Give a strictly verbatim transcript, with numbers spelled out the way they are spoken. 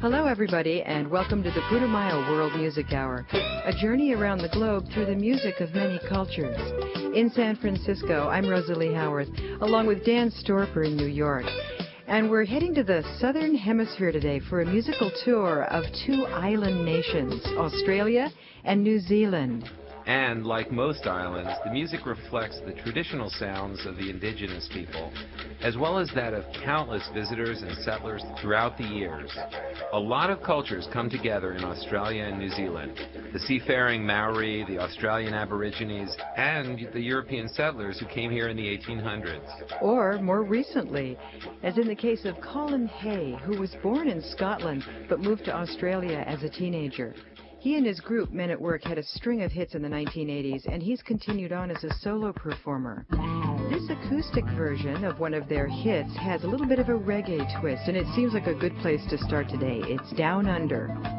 Hello, everybody, and welcome to the Putumayo World Music Hour, a journey around the globe through the music of many cultures. In San Francisco, I'm Rosalie Howarth, along with Dan Storper in New York. And we're heading to the Southern Hemisphere today for a musical tour of two island nations, Australia and New Zealand. And, like most islands, the music reflects the traditional sounds of the indigenous people, as well as that of countless visitors and settlers throughout the years. A lot of cultures come together in Australia and New Zealand. The seafaring Maori, the Australian Aborigines, and the European settlers who came here in the eighteen hundreds. Or more recently, as in the case of Colin Hay, who was born in Scotland but moved to Australia as a teenager. He and his group, Men at Work, had a string of hits in the nineteen eighties, and he's continued on as a solo performer. This acoustic version of one of their hits has a little bit of a reggae twist, and it seems like a good place to start today. It's Down Under.